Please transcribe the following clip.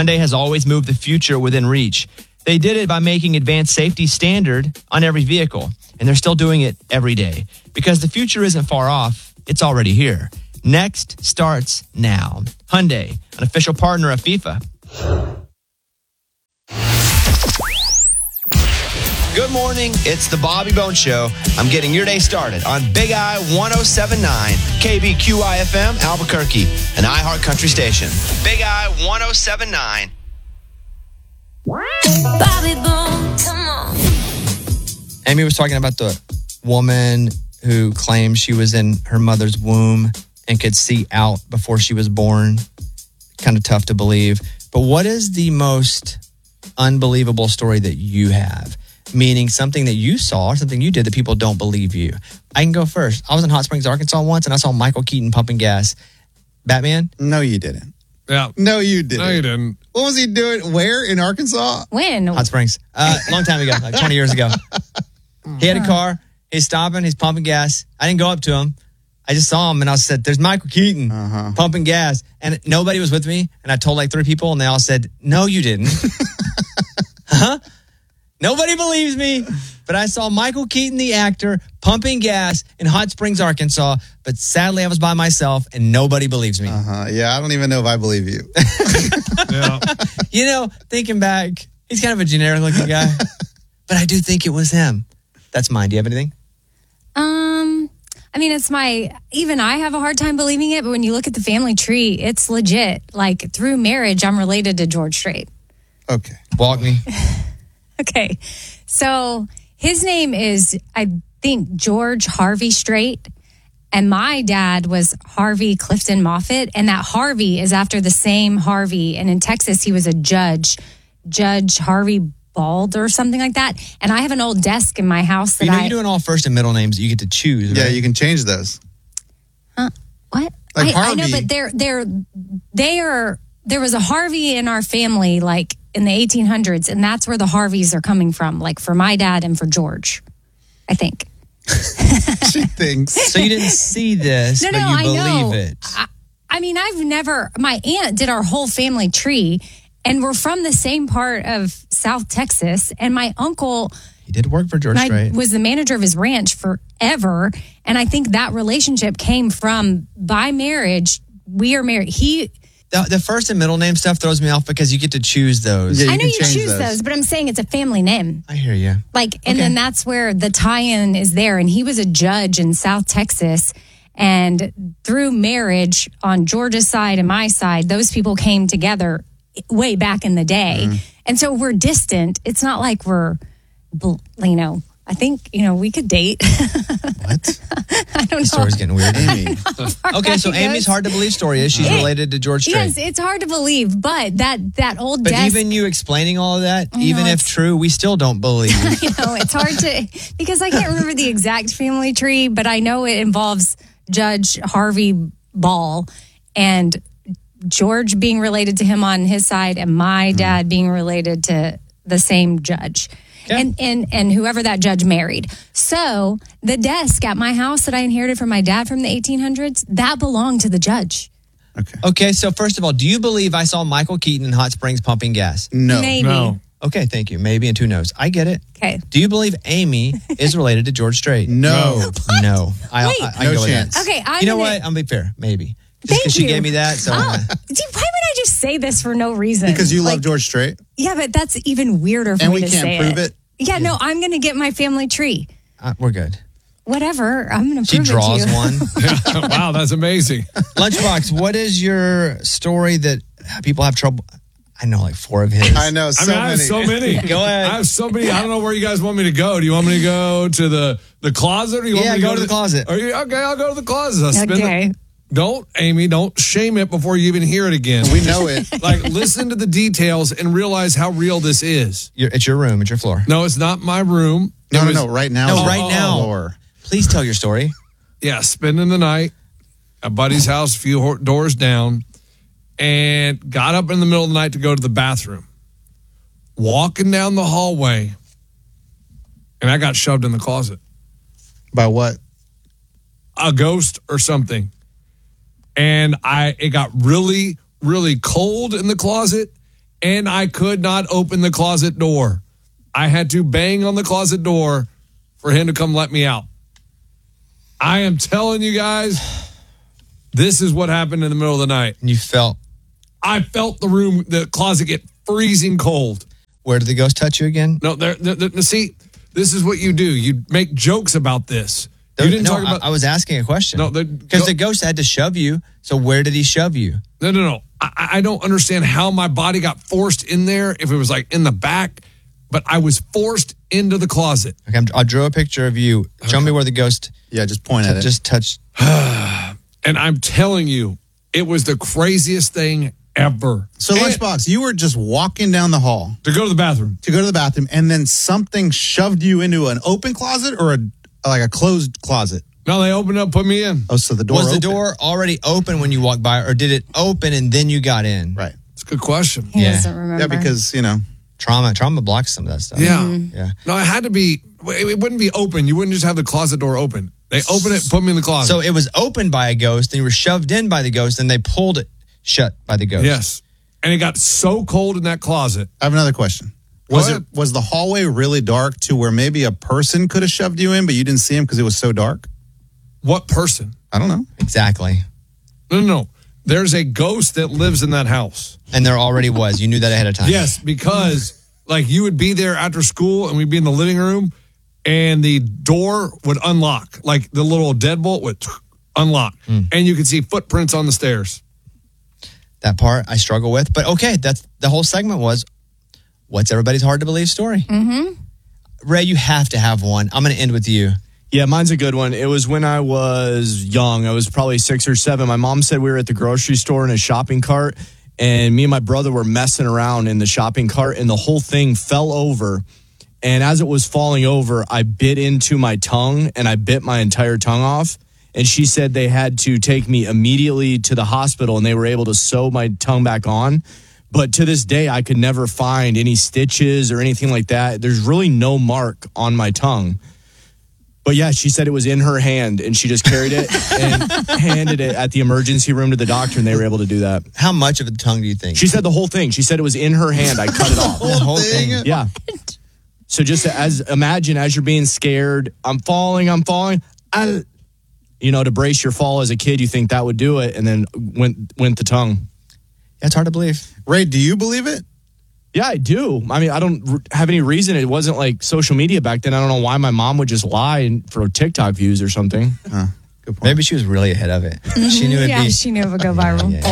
Hyundai has always moved the future within reach. They did it by making advanced safety standard on every vehicle, and they're still doing it every day. Because the future isn't far off, it's already here. Next starts now. Hyundai, an official partner of FIFA. Good morning. It's the Bobby Bones Show. I'm getting your day started on Big I 107.9, KBQI-FM, Albuquerque, an iHeart Country station. Big I 107.9. Bobby Bones, come on. Amy was talking about the woman who claimed she was in her mother's womb and could see out before she was born. Kind of tough to believe. But what is the most unbelievable story that you have? Meaning something that you saw or something you did that people don't believe you. I can go first. I was in Hot Springs, Arkansas once, and I saw Michael Keaton pumping gas. Batman? No, you didn't. Yeah. No, you didn't. No, you didn't. What was he doing? Where? In Arkansas? When? Hot Springs. Long time ago, like 20 years ago. He had a car. He's stopping. He's pumping gas. I didn't go up to him. I just saw him, and I said, there's Michael Keaton pumping gas. And nobody was with me. And I told like 3 people, and they all said, no, you didn't. Huh? Nobody believes me, but I saw Michael Keaton, the actor, pumping gas in Hot Springs, Arkansas. But sadly, I was by myself, and nobody believes me. Yeah, I don't even know if I believe you. Yeah. You know, thinking back, he's kind of a generic-looking guy. But I do think it was him. That's mine. Do you have anything? I mean, even I have a hard time believing it, but when you look at the family tree, it's legit. Like, through marriage, I'm related to George Strait. Okay. Walk me. Okay. So his name is, I think, George Harvey Strait. And my dad was Harvey Clifton Moffitt. And that Harvey is after the same Harvey. And in Texas, he was a judge, Judge Harvey Bald or something like that. And I have an old desk in my house that you're doing all first and middle names that you get to choose, right? Yeah, you can change those. What? Like I know, Harvey. but there was a Harvey in our family, like in the 1800s, and that's where the Harveys are coming from, like for my dad and for George, I think. She thinks. So you didn't see this, No, but you I believe know. it. I mean, my aunt did our whole family tree, and we're from the same part of South Texas, and my uncle... He did work for George Strait. was the manager of his ranch forever, and I think that relationship came from, by marriage, we are married. The first and middle name stuff throws me off because you get to choose those. Yeah, I know you can change choose those, but I'm saying it's a family name. I hear you. And then that's where the tie-in is there. And he was a judge in South Texas. And through marriage on George's side and my side, those people came together way back in the day. And so we're distant. It's not like we're, I think, we could date. What? I don't know. The story's getting weird. Amy. Okay, so Amy's hard to believe story is she's related to George Strait. Yes, it's hard to believe, but that old But desk. even you explaining all of that, even if it's- true, we still don't believe. It's hard to, because I can't remember the exact family tree, but I know it involves Judge Harvey Ball and George being related to him on his side and my dad being related to the same judge. Yeah. And whoever that judge married. So the desk at my house that I inherited from my dad from the 1800s, that belonged to the judge. Okay, so first of all, do you believe I saw Michael Keaton in Hot Springs pumping gas? No. Maybe. No. Okay, thank you. Maybe and 2 no's. I get it. Okay. Do you believe Amy is related to George Strait? No. No. I No go with chance. that. Okay, You know what? I'm gonna be fair. Maybe. Just Thank because she you. gave me that. So Why would I just say this for no reason? Because you love George Strait. Yeah, but that's even weirder for And me we to can't say prove it. Yeah, no, I'm going to get my family tree. we're good. Whatever, I'm going to She prove draws it to you. one. Wow, that's amazing. Lunchbox, what is your story that people have trouble? I know like 4 of his. I know, so I have many. so many. Go ahead. I have so many. I don't know where you guys want me to go. Do you want me to go to the closet? Or do you want Yeah, me to go to the closet. Okay, I'll go to the closet. Okay. Don't, Amy, don't shame it before you even hear it again. We know it. Like, listen to the details and realize how real this is. It's your room. It's your floor. No, it's not my room. No, It was- right now. No, right now. Floor. Please tell your story. Yeah, spending the night at buddy's house, a few doors down, and got up in the middle of the night to go to the bathroom. Walking down the hallway, and I got shoved in the closet. By what? A ghost or something. And it got really, really cold in the closet, and I could not open the closet door. I had to bang on the closet door for him to come let me out. I am telling you guys, this is what happened in the middle of the night. And you felt, I felt the closet get freezing cold. where did the ghost touch you again? No, see, this is what you do. You make jokes about this. You didn't talk about. I was asking a question. No, because the ghost had to shove you. So where did he shove you? No. I don't understand how my body got forced in there. If it was like in the back, but I was forced into the closet. Okay, I drew a picture of you. Show me where the ghost. Yeah, just point at it. Just touched. And I'm telling you, it was the craziest thing ever. So, Lunchbox, you were just walking down the hall To go to the bathroom. and then something shoved you into an open closet or a closed closet? No, they opened up, put me in. Oh, so the door Was the opened. door already open when you walked by, or did it open and then you got in? Right. It's a good question. He Yeah. doesn't remember. Yeah, because, Trauma blocks some of that stuff. Yeah. Yeah. No, it had to be, it wouldn't be open. You wouldn't just have the closet door open. They open it, put me in the closet. So it was opened by a ghost, and you were shoved in by the ghost, and they pulled it shut by the ghost. Yes. And it got so cold in that closet. I have another question. Go ahead. Was the hallway really dark to where maybe a person could have shoved you in, but you didn't see him because it was so dark? What person? I don't know. Exactly. No. There's a ghost that lives in that house. And there already was. You knew that ahead of time. Yes, because like you would be there after school and we'd be in the living room and the door would unlock. Like the little deadbolt would unlock. And you could see footprints on the stairs. That part I struggle with. But okay, that's the whole segment was, what's everybody's hard to believe story? Mm-hmm. Ray, you have to have one. I'm going to end with you. Yeah, mine's a good one. It was when I was young. I was probably 6 or 7. My mom said we were at the grocery store in a shopping cart, and me and my brother were messing around in the shopping cart, and the whole thing fell over. And as it was falling over, I bit into my tongue, and I bit my entire tongue off. And she said they had to take me immediately to the hospital, and they were able to sew my tongue back on. But to this day, I could never find any stitches or anything like that. There's really no mark on my tongue. But yeah, she said it was in her hand, and she just carried it and handed it at the emergency room to the doctor, and they were able to do that. How much of the tongue do you think? She said the whole thing. She said it was in her hand. I cut it off. The whole thing. Yeah. So just imagine as you're being scared, I'm falling. To brace your fall as a kid, you think that would do it, and then went the tongue. That's hard to believe. Ray, do you believe it? Yeah, I do. I mean, I don't have any reason. It wasn't like social media back then. I don't know why my mom would just lie for TikTok views or something. Good point. Maybe she was really ahead of it. She knew it'd yeah, be. she knew it would go viral. Yeah.